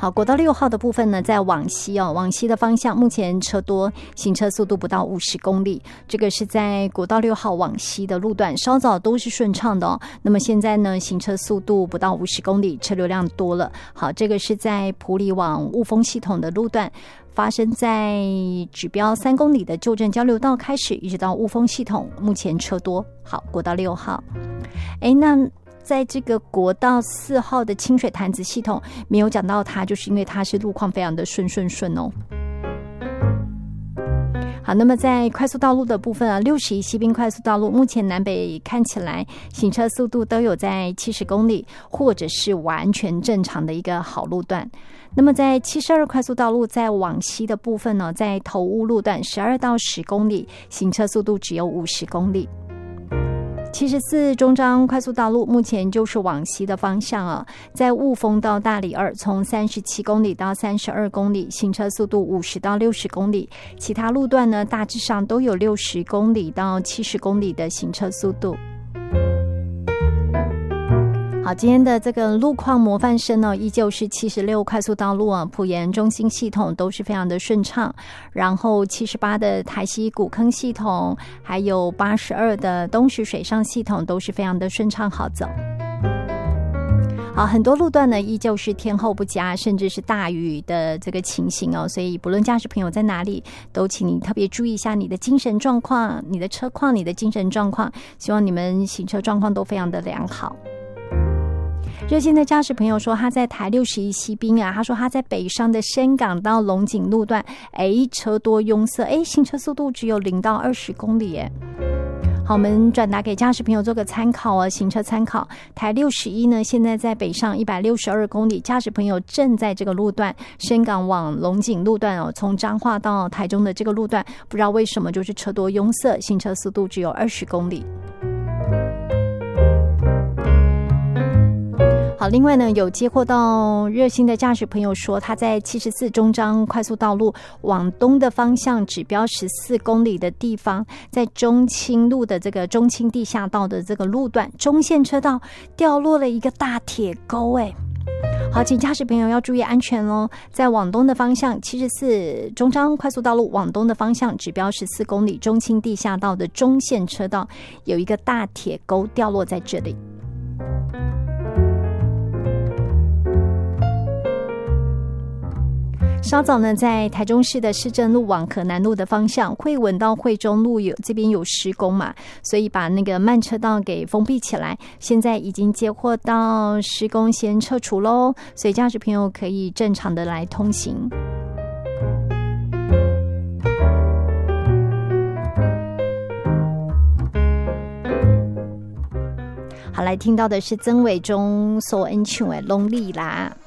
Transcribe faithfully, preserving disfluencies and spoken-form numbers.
好，国道六号的部分呢，在往西哦，往西的方向目前车多，行车速度不到五十公里。这个是在国道六号往西的路段，稍早都是顺畅的哦。那么现在呢，行车速度不到五十公里，车流量多了。好，这个是在埔里往雾峰系统的路段。发生在指标三公里的旧镇交流道开始，一直到雾峰系统，目前车多。好，国道六号。哎，那在这个国道四号的清水潭子系统没有讲到它，就是因为它是路况非常的顺顺顺哦。好，那么在快速道路的部分啊，六十一西滨快速道路目前南北看起来行车速度都有在七十公里，或者是完全正常的一个好路段。那么在七十二快速道路在往西的部分呢，在头屋路段十二到十公里，行车速度只有五十公里。七十四中彰快速道路目前就是往西的方向啊，在雾峰到大里二从三十七公里到三十二公里，行车速度五十到六十公里。其他路段呢，大致上都有六十公里到七十公里的行车速度。好，今天的这个路况模范生呢，依旧是七十六快速道路啊，埔盐中心系统都是非常的顺畅。然后七十八的台西古坑系统，还有八十二的东石水上系统都是非常的顺畅好走。好，很多路段呢依旧是天候不佳，甚至是大雨的这个情形哦，所以不论驾驶朋友在哪里，都请你特别注意一下你的精神状况、你的车况、你的精神状况，希望你们行车状况都非常的良好。热心的驾驶朋友说，他在台六十一西滨啊，他说他在北上的深港到龙井路段，哎，车多拥塞，哎，行车速度只有零到二十公里耶。好，我们转达给驾驶朋友做个参考哦，行车参考。台六十一呢，现在在北上一百六十二公里，驾驶朋友正在这个路段深港往龙井路段哦，从彰化到台中的这个路段，不知道为什么就是车多拥塞，行车速度只有二十公里。好，另外呢，有接获到热心的驾驶朋友说，他在七十四中彰快速道路往东的方向，指标十四公里的地方，在中清路的这个中清地下道的这个路段，中线车道掉落了一个大铁钩，哎。好，请驾驶朋友要注意安全咯。在往东的方向，七十四中彰快速道路往东的方向，指标十四公里，中清地下道的中线车道有一个大铁钩掉落在这里。稍早呢，在台中市的市政路往河南路的方向，惠文到惠中路有这边有施工嘛，所以把那个慢车道给封闭起来。现在已经接获到施工先撤除咯，所以驾驶朋友可以正常的来通行。好，来听到的是曾伟忠所恩唱的《拢你啦》。